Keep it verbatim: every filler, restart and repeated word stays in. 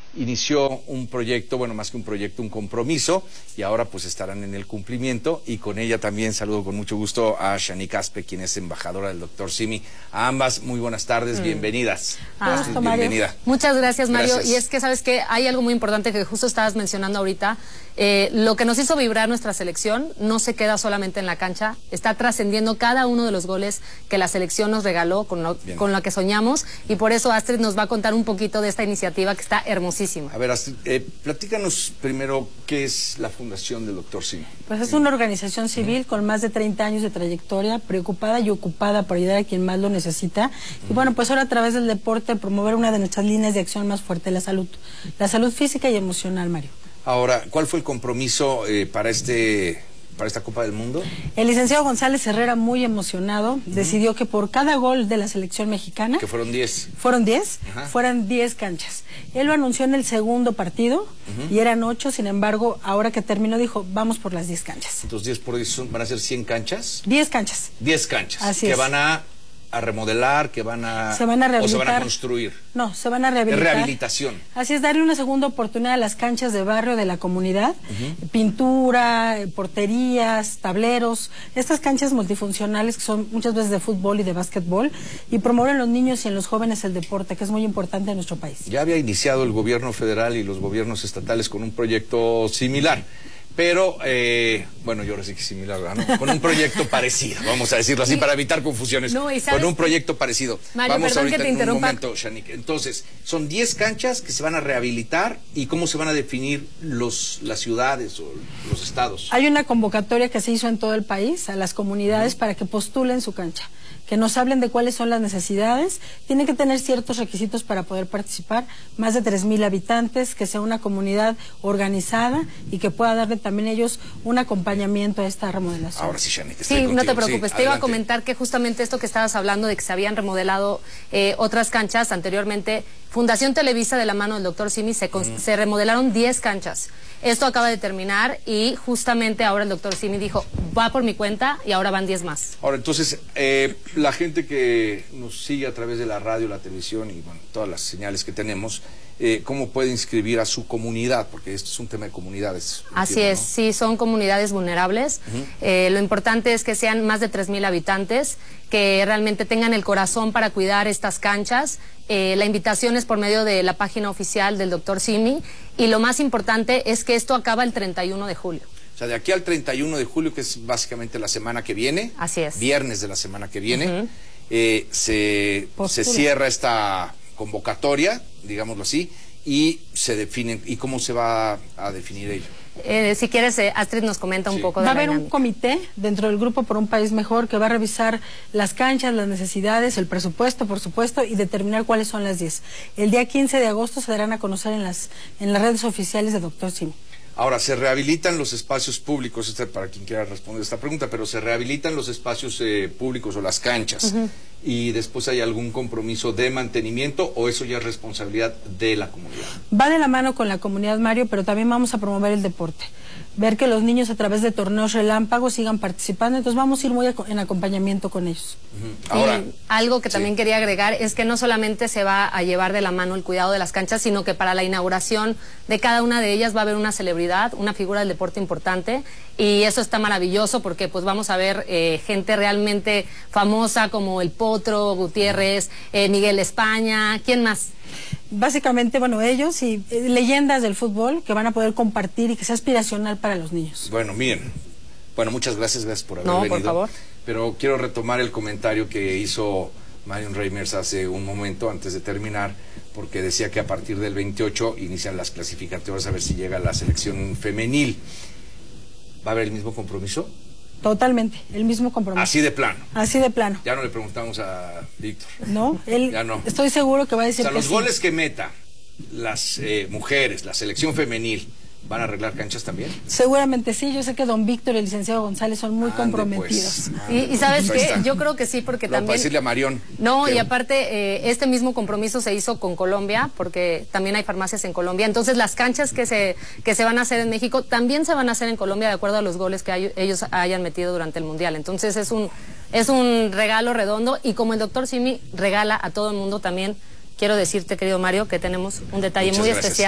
inició un proyecto, bueno, más que un proyecto, un compromiso, y ahora pues estarán en el cumplimiento, y con ella también saludo con mucho gusto a Shanique Aspe, quien es embajadora del doctor Simi. A ambas, muy buenas tardes, mm. bienvenidas. Ah, Astrid, bienvenida. Muchas gracias, Mario. Gracias. Y es que, ¿sabes qué? Hay algo muy importante que justo estabas mencionando ahorita. Eh, lo que nos hizo vibrar nuestra selección no se queda solamente en la cancha, está trascendiendo cada uno de los goles que la selección nos regaló, con lo, con lo que soñamos, y por eso Astrid nos va a contar un poquito de esta iniciativa que está hermosísima. A ver, Astrid, eh, platícanos primero qué es la Fundación del doctor Simi. Pues es una organización civil con más de treinta años de trayectoria, preocupada y ocupada por ayudar a quien más lo necesita. Y bueno, pues ahora a través del deporte promover una de nuestras líneas de acción más fuerte, la salud. La salud física y emocional, Mario. Ahora, ¿cuál fue el compromiso eh, para este... para esta Copa del Mundo? El licenciado González Herrera, muy emocionado, uh-huh. decidió que por cada gol de la selección mexicana... Que fueron diez. Fueron diez, uh-huh. fueran diez canchas. Él lo anunció en el segundo partido, uh-huh. y eran ocho, sin embargo, ahora que terminó dijo, vamos por las diez canchas. Entonces, diez por diez son, van a ser cien canchas. diez canchas. diez canchas. Así que es. van a... a remodelar, que van a... Se van a rehabilitar. ¿O se van a construir? No, se van a rehabilitar. Es rehabilitación. Así es, darle una segunda oportunidad a las canchas de barrio de la comunidad. Uh-huh. Pintura, porterías, tableros. Estas canchas multifuncionales que son muchas veces de fútbol y de básquetbol. Y promover en los niños y en los jóvenes el deporte, que es muy importante en nuestro país. Ya había iniciado el gobierno federal y los gobiernos estatales con un proyecto similar. Pero, eh, bueno, yo ahora sí que similar, ¿no? Con un proyecto parecido, vamos a decirlo así, para evitar confusiones. No, con un proyecto parecido. Mario, vamos perdón ahorita que te en interrumpa. un momento, Shanique. Entonces, son diez canchas que se van a rehabilitar, y ¿cómo se van a definir los, las ciudades o los estados? Hay una convocatoria que se hizo en todo el país a las comunidades uh-huh. para que postulen su cancha, que nos hablen de cuáles son las necesidades. Tienen que tener ciertos requisitos para poder participar, más de tres mil habitantes, que sea una comunidad organizada y que pueda darle también ellos un acompañamiento a esta remodelación. Ahora sí, Shanique, sí, contigo. No te preocupes, sí, te iba adelante. a comentar que justamente esto que estabas hablando de que se habían remodelado eh, otras canchas anteriormente, Fundación Televisa de la mano del doctor Simi se, mm. se remodelaron diez canchas. Esto acaba de terminar y justamente ahora el doctor Simi dijo, va por mi cuenta, y ahora van diez más. Ahora, entonces, eh, la gente que nos sigue a través de la radio, la televisión y bueno, todas las señales que tenemos, eh, ¿cómo puede inscribir a su comunidad? Porque esto es un tema de comunidades. Así entiendo, es, ¿no? sí, son comunidades vulnerables. Uh-huh. eh, lo importante es que sean más de tres mil habitantes, que realmente tengan el corazón para cuidar estas canchas. Eh, la invitación es por medio de la página oficial del doctor Simi, y lo más importante es que esto acaba el treinta y uno de julio. O sea, de aquí al treinta y uno de julio, que es básicamente la semana que viene. Así es. Viernes de la semana que viene, uh-huh. eh, se, se Postura. cierra esta convocatoria, digámoslo así, y se definen. ¿Y cómo se va a definir ello? Eh, si quieres, eh, Astrid nos comenta un sí. poco de Va a la haber dinámica. un comité dentro del Grupo por un País Mejor que va a revisar las canchas, las necesidades, el presupuesto, por supuesto, y determinar cuáles son las diez. El día quince de agosto se darán a conocer en las, en las redes oficiales de doctor Simi. Ahora, se rehabilitan los espacios públicos, este para quien quiera responder esta pregunta, pero se rehabilitan los espacios eh, públicos o las canchas, uh-huh. y después hay algún compromiso de mantenimiento, o eso ya es responsabilidad de la comunidad. Va de la mano con la comunidad, Mario, pero también vamos a promover el deporte. Ver que los niños a través de torneos relámpagos sigan participando, entonces vamos a ir muy en acompañamiento con ellos. Uh-huh. Ahora, y algo que también sí. quería agregar es que no solamente se va a llevar de la mano el cuidado de las canchas, sino que para la inauguración de cada una de ellas va a haber una celebridad, una figura del deporte importante, y eso está maravilloso porque pues vamos a ver eh, gente realmente famosa como el Potro Gutiérrez, eh, Miguel España, ¿quién más? Básicamente, bueno, ellos y eh, leyendas del fútbol que van a poder compartir y que sea aspiracional para los niños. Bueno, miren, bueno, muchas gracias, gracias por haber no, venido. por favor. Pero quiero retomar el comentario que hizo Marion Reimers hace un momento antes de terminar, porque decía que a partir del veintiocho inician las clasificatorias a ver si llega la selección femenil. ¿Va a haber el mismo compromiso? Totalmente, el mismo compromiso. Así de plano. Así de plano. Ya no le preguntamos a Víctor. No, él ya no. Estoy seguro que va a decir o sea, que los sí. goles que meta las eh, mujeres, la selección femenil, ¿van a arreglar canchas también? Seguramente sí, yo sé que don Víctor y el licenciado González son muy Ande, comprometidos. Pues. Y, y ¿sabes Pues qué? Yo creo que sí, porque Lo también... para decirle a Marión. No, que... y aparte, eh, este mismo compromiso se hizo con Colombia, porque también hay farmacias en Colombia. Entonces, las canchas que se, que se van a hacer en México también se van a hacer en Colombia, de acuerdo a los goles que hay, ellos hayan metido durante el Mundial. Entonces, es un, es un regalo redondo, y como el doctor Simi regala a todo el mundo también, quiero decirte, querido Mario, que tenemos un detalle Muchas muy gracias. especial.